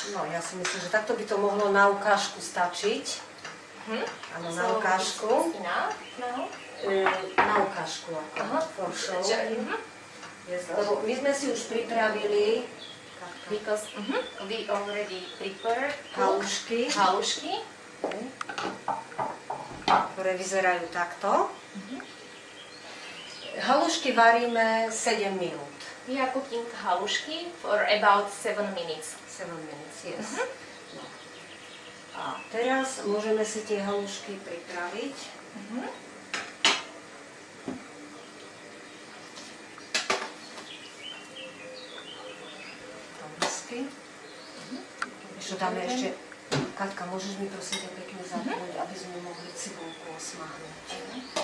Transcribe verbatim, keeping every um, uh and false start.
No, ja si myslím, že takto by to mohlo na ukážku stačiť. Mhm. Áno, na ukážku. Na ukážku ako for show. Lebo my sme si už pripravili Because mm-hmm, we already prepared halušky, halušky, ktoré vyzerajú takto. Mm-hmm. Halušky varíme sedem minút. We are cooking halušky for about seven minutes. seven minutes, yes. Mm-hmm. No. A teraz môžeme si tie halušky pripraviť. Mm-hmm. Ešte dáme ešte, Katka, môžeš mi prosím ťa pekne zapnúť, aby sme mohli cibulku osmahnúť.